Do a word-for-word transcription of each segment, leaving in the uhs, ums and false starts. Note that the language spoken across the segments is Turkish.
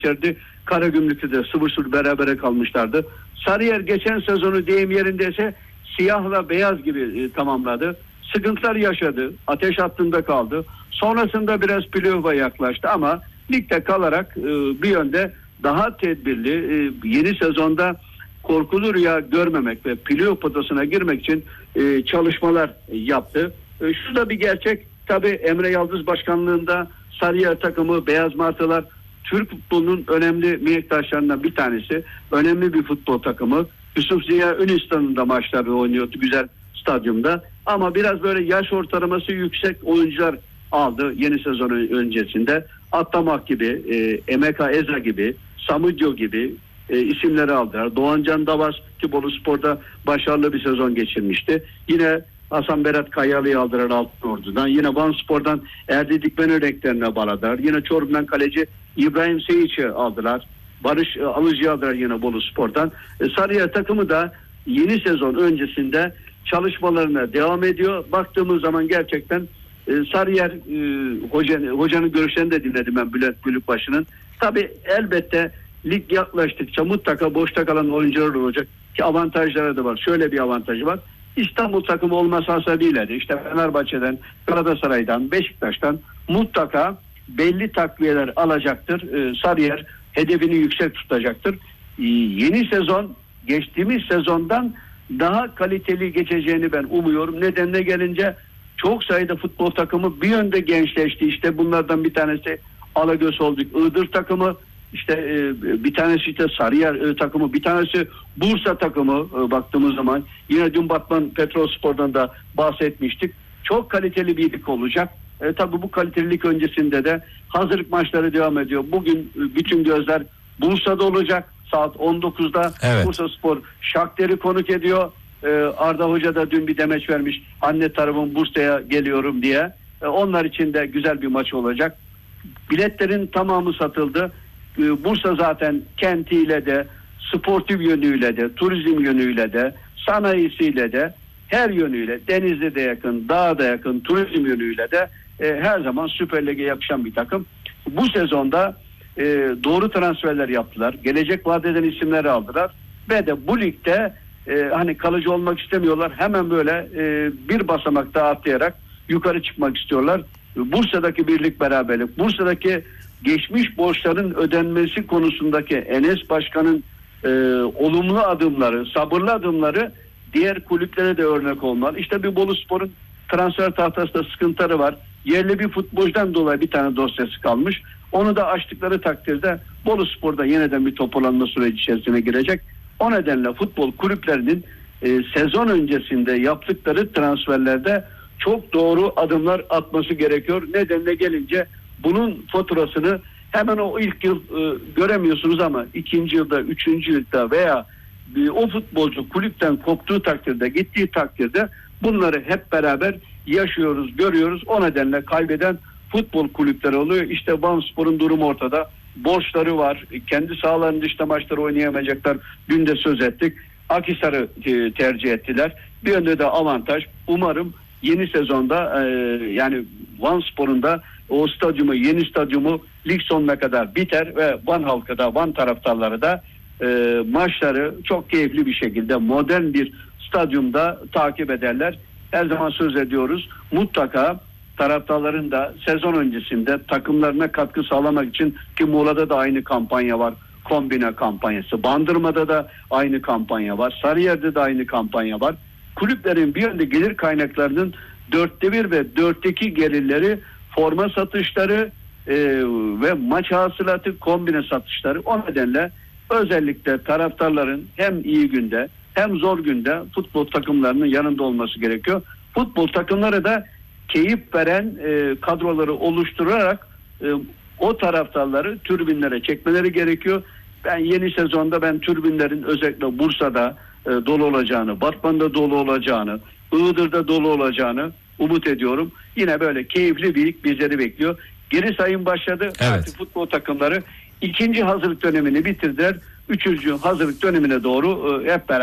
içerdi. Karagümrük'te de sıfır sıfır berabere kalmışlardı. Sarıyer geçen sezonu deyim yerindeyse siyahla beyaz gibi e, tamamladı. Sıkıntılar yaşadı. Ateş hattında kaldı. Sonrasında biraz playoff'a yaklaştı ama ligde kalarak e, bir yönde daha tedbirli, e, yeni sezonda korkulu rüya görmemek ve playoff potasına girmek için e, çalışmalar yaptı. E, şu da bir gerçek. Tabii Emre Yıldız başkanlığında Sarıyer takımı, Beyaz Martılar Türk futbolunun önemli mihenk bir tanesi. Önemli bir futbol takımı. Yusuf Ziya Ünistan'ın da maçları oynuyordu güzel stadyumda. Ama biraz böyle yaş ortalaması yüksek oyuncular aldı yeni sezon öncesinde. Attamak gibi, e, Emeka Eza gibi, Samudyo gibi e, isimleri aldılar. Doğancan Davas ki Boluspor'da başarılı bir sezon geçirmişti. Yine Hasan Berat Kayalı'yı aldılar Altınordu'dan. Yine Vanspor'dan Erdi Dikmen örneklerine bağladılar. Yine Çorum'dan kaleci İbrahim Seyiç'i aldılar. Barış Alıcı'yı aldılar yine Boluspor'dan. E, Sarıyer takımı da yeni sezon öncesinde çalışmalarına devam ediyor. Baktığımız zaman gerçekten e, Sarıyer e, hoca, hocanın görüşlerini de dinledim ben Bülent Bülükbaşı'nın. Tabii elbette lig yaklaştıkça mutlaka boşta kalan oyuncular olacak ki avantajları da var. Şöyle bir avantajı var. İstanbul takımı olması hasebiyle de işte Fenerbahçe'den, Galatasaray'dan, Beşiktaş'tan mutlaka belli takviyeler alacaktır. Ee, Sarıyer hedefini yüksek tutacaktır. Ee, yeni sezon geçtiğimiz sezondan daha kaliteli geçeceğini ben umuyorum. Nedenine gelince çok sayıda futbol takımı bir yönde gençleşti. İşte bunlardan bir tanesi Alagöz olduk. Iğdır takımı, İşte e, bir tanesi işte Sarıyer e, takımı, bir tanesi Bursa takımı e, baktığımız zaman yine dün Batman Petrolspor'dan da bahsetmiştik. Çok kaliteli bir lig olacak. E, tabii bu kalitelilik öncesinde de hazırlık maçları devam ediyor. Bugün e, bütün gözler Bursa'da olacak. Saat on dokuzda evet. Bursaspor Shakhtar'ı konuk ediyor. E, Arda Hoca da dün bir demeç vermiş. Anne tarafım Bursa'ya geliyorum diye. E, onlar için de güzel bir maç olacak. Biletlerin tamamı satıldı. Bursa zaten kentiyle de, sportif yönüyle de, turizm yönüyle de, sanayisiyle de, her yönüyle, Denizli de yakın, dağa da yakın, turizm yönüyle de e, her zaman Süper Lig'e yakışan bir takım. Bu sezonda e, doğru transferler yaptılar. Gelecek vaat eden isimleri aldılar. Ve de bu ligde e, hani kalıcı olmak istemiyorlar. Hemen böyle e, bir basamak daha atlayarak yukarı çıkmak istiyorlar. Bursa'daki birlik beraberlik, Bursa'daki geçmiş borçların ödenmesi konusundaki Enes Başkan'ın e, olumlu adımları, sabırlı adımları diğer kulüplere de örnek olmalı. İşte bir Boluspor'un transfer tahtasında sıkıntıları var. Yerli bir futbolcudan dolayı bir tane dosyası kalmış. Onu da açtıkları takdirde Boluspor'da yeniden bir toparlanma süreci içerisine girecek. O nedenle futbol kulüplerinin e, sezon öncesinde yaptıkları transferlerde çok doğru adımlar atması gerekiyor. Nedenle gelince bunun faturasını hemen o ilk yıl e, göremiyorsunuz ama ikinci yılda, üçüncü yılda veya e, o futbolcu kulüpten koptuğu takdirde, gittiği takdirde bunları hep beraber yaşıyoruz, görüyoruz. O nedenle kaybeden futbol kulüpleri oluyor. İşte Vanspor'un durumu ortada. Borçları var. Kendi sahalarının dışında maçları oynayamayacaklar. Dün de söz ettik. Akhisar'ı e, tercih ettiler. Bir yönde de avantaj. Umarım yeni sezonda e, yani Vanspor'un da o stadyumu, yeni stadyumu lig sonuna kadar biter ve Van halkı da, Van taraftarları da e, maçları çok keyifli bir şekilde modern bir stadyumda takip ederler. Her zaman söz ediyoruz. Mutlaka taraftarların da sezon öncesinde takımlarına katkı sağlamak için ki Muğla'da da aynı kampanya var. Kombine kampanyası. Bandırma'da da aynı kampanya var. Sarıyer'de de aynı kampanya var. Kulüplerin bir yönde gelir kaynaklarının dörtte bir ve dörtte iki gelirleri forma satışları e, ve maç hasılatı kombine satışları. O nedenle özellikle taraftarların hem iyi günde hem zor günde futbol takımlarının yanında olması gerekiyor. Futbol takımları da keyif veren e, kadroları oluşturarak e, o taraftarları tribünlere çekmeleri gerekiyor. Ben yeni sezonda ben tribünlerin özellikle Bursa'da e, dolu olacağını, Batman'da dolu olacağını, Iğdır'da dolu olacağını umut ediyorum. Yine böyle keyifli bir lig bizleri bekliyor. Geri sayım başladı. Evet. Artık futbol takımları ikinci hazırlık dönemini bitirdiler. Üçüncü hazırlık dönemine doğru e, hep beraber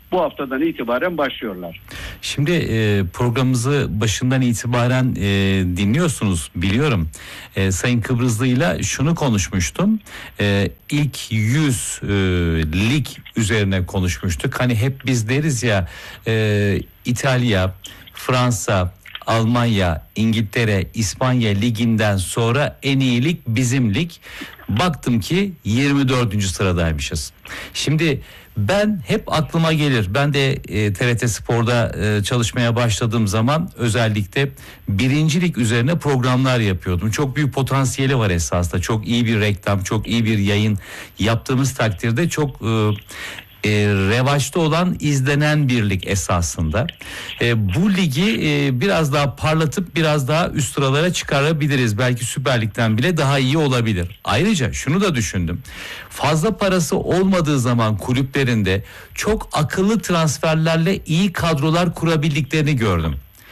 bu haftadan itibaren başlıyorlar. Şimdi e, programımızı başından itibaren e, dinliyorsunuz biliyorum. E, Sayın Kıbrıslı'yla şunu konuşmuştum. E, ilk yüz e, lig üzerine konuşmuştuk. Hani hep biz deriz ya e, İtalya, Fransa, Almanya, İngiltere, İspanya liginden sonra en iyi lig bizim lig. Baktım ki yirmi dördüncü sıradaymışız. Şimdi ben hep aklıma gelir. Ben de e, T R T Spor'da e, çalışmaya başladığım zaman özellikle birincilik üzerine programlar yapıyordum. Çok büyük potansiyeli var esasında. Çok iyi bir reklam, çok iyi bir yayın yaptığımız takdirde çok e, E, revaçta olan, izlenen bir lig esasında. E, bu ligi e, biraz daha parlatıp biraz daha üst sıralara çıkarabiliriz. Belki Süper Lig'den bile daha iyi olabilir. Ayrıca şunu da düşündüm. Fazla parası olmadığı zaman kulüplerinde çok akıllı transferlerle iyi kadrolar kurabildiklerini gördüm.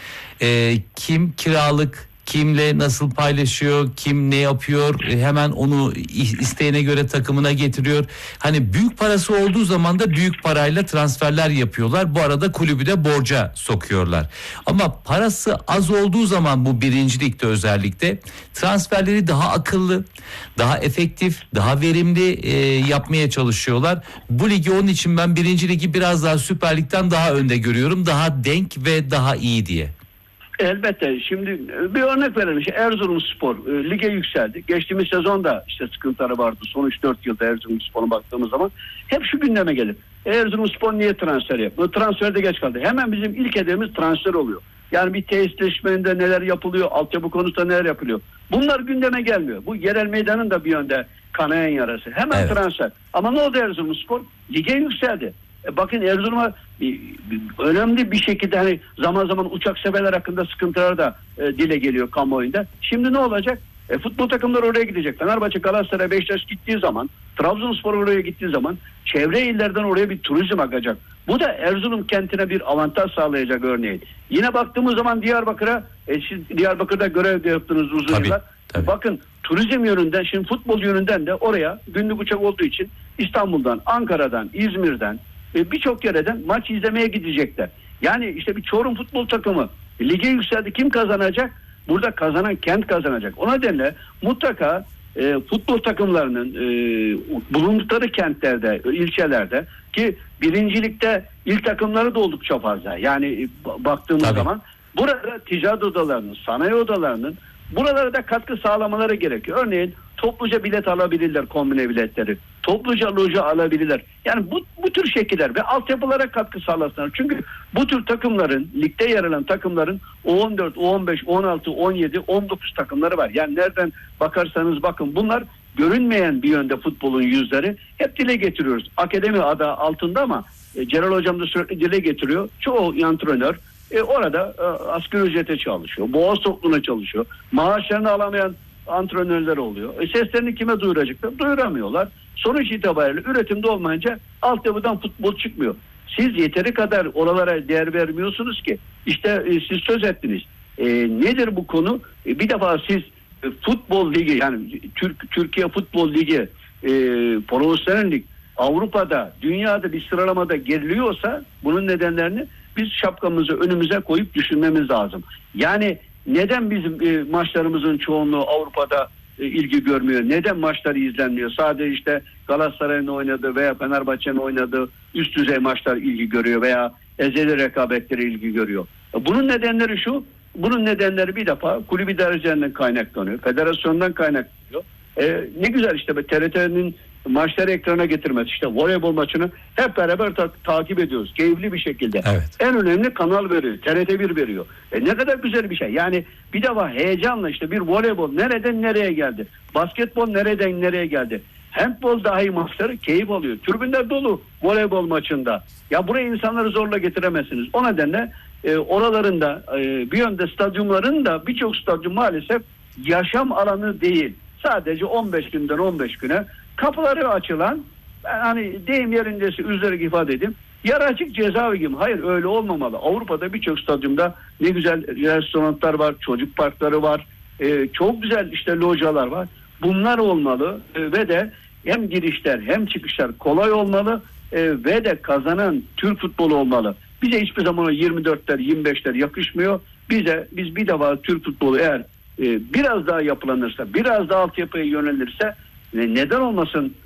E, kim kiralık, kimle nasıl paylaşıyor, kim ne yapıyor, hemen onu isteğine göre takımına getiriyor. Hani büyük parası olduğu zaman da büyük parayla transferler yapıyorlar. Bu arada kulübü de borca sokuyorlar. Ama parası az olduğu zaman bu birincilikte özellikle transferleri daha akıllı, daha efektif, daha verimli e, yapmaya çalışıyorlar. Bu ligi onun için ben birinci ligi biraz daha Süper Lig'den daha önde görüyorum. Daha denk ve daha iyi diye. Elbette. Şimdi bir örnek verelim. İşte Erzurumspor e, lige yükseldi. Geçtiğimiz sezonda işte sıkıntıları vardı. Son üç dört yılda Erzurumspor'a baktığımız zaman hep şu gündeme gelir. Erzurumspor niye transfer yapıyor? Transferde geç kaldı. Hemen bizim ilk hedefimiz transfer oluyor. Yani bir tesisleşmede neler yapılıyor, altyapı konusunda neler yapılıyor. Bunlar gündeme gelmiyor. Bu yerel meydanın da bir yönde kanayan yarası. Hemen evet. Transfer. Ama ne oldu Erzurumspor? Lige yükseldi. E bakın Erzurum'a e, önemli bir şekilde hani zaman zaman uçak seferler hakkında sıkıntılar da e, dile geliyor kamuoyunda. Şimdi ne olacak? E, futbol takımları oraya gidecek. Fenerbahçe, Galatasaray, Beşiktaş gittiği zaman, Trabzonspor oraya gittiği zaman çevre illerden oraya bir turizm akacak. Bu da Erzurum kentine bir avantaj sağlayacak örneğin. Yine baktığımız zaman Diyarbakır'a, e, siz Diyarbakır'da görev de yaptınız uzun tabii, yıllar. tabii. Bakın turizm yönünden, şimdi futbol yönünden de oraya günlük uçak olduğu için İstanbul'dan, Ankara'dan, İzmir'den birçok yerden maç izlemeye gidecekler. Yani işte bir Çorum futbol takımı lige yükseldi. Kim kazanacak? Burada kazanan kent kazanacak. O nedenle mutlaka e, futbol takımlarının e, bulundukları kentlerde, ilçelerde ki birincilikte ilk takımları da oldukça fazla. Yani e, baktığımız Tabii. zaman burada ticaret odalarının, sanayi odalarının buralara da katkı sağlamaları gerekiyor. Örneğin topluca bilet alabilirler, kombine biletleri. Topluca loja alabilirler. Yani bu, bu tür şekiller ve altyapılara katkı sağlasınlar. Çünkü bu tür takımların, ligde yer alan takımların O on dört, O on beş, O on altı, On yedi, On dokuz takımları var. Yani nereden bakarsanız bakın bunlar görünmeyen bir yönde futbolun yüzleri. Hep dile getiriyoruz. Akademi adı altında ama e, Celal Hocam da sürekli dile getiriyor. Çoğu antrenör e, orada e, asgari ücrete çalışıyor. Boğaz topluğuna çalışıyor. Maaşlarını alamayan antrenörler oluyor. E, seslerini kime duyuracaklar? Duyuramıyorlar. Sonuç itibariyle üretimde olmayınca altyapıdan futbol çıkmıyor. Siz yeteri kadar oralara değer vermiyorsunuz ki. İşte e, siz söz ettiniz. E, nedir bu konu? E, bir defa siz e, futbol ligi yani Türk Türkiye Futbol Ligi e, profesyonel lig Avrupa'da, dünyada bir sıralamada geriliyorsa bunun nedenlerini biz şapkamızı önümüze koyup düşünmemiz lazım. Yani neden bizim e, maçlarımızın çoğunluğu Avrupa'da e, ilgi görmüyor? Neden maçları izlenmiyor? Sadece işte Galatasaray'ın oynadığı veya Fenerbahçe'nin oynadığı üst düzey maçlar ilgi görüyor veya ezeli rekabetleri ilgi görüyor. Bunun nedenleri şu, bunun nedenleri bir defa kulüp idarecilerinden kaynaklanıyor, federasyondan kaynaklanıyor. E, ne güzel işte T R T'nin maçları ekrana getirmesi, işte voleybol maçını hep beraber ta- takip ediyoruz. Keyifli bir şekilde. Evet. En önemli kanal veriyor. T R T bir veriyor. E ne kadar güzel bir şey. Yani bir defa heyecanla işte bir voleybol nereden nereye geldi? Basketbol nereden nereye geldi? Handbol dahi maçları keyif alıyor. Tribünler dolu voleybol maçında. Ya buraya insanları zorla getiremezsiniz. O nedenle e, oralarında e, bir yönde stadyumların da birçok stadyum maalesef yaşam alanı değil. Sadece on beş günden on beş güne kapıları açılan, hani deyim yerindeyse üzerine ifade edeyim, yarı açık cezaevi gibi. Hayır, öyle olmamalı. Avrupa'da birçok stadyumda ne güzel restoranlar var, çocuk parkları var, e, çok güzel işte localar var. Bunlar olmalı e, ve de hem girişler hem çıkışlar kolay olmalı. e, ve de kazanan Türk futbolu olmalı. Bize hiçbir zaman o yirmi dörtler yirmi beşler yakışmıyor. Bize biz bir defa Türk futbolu eğer e, biraz daha yapılanırsa, biraz daha altyapıya yönelirse e, neden olmasın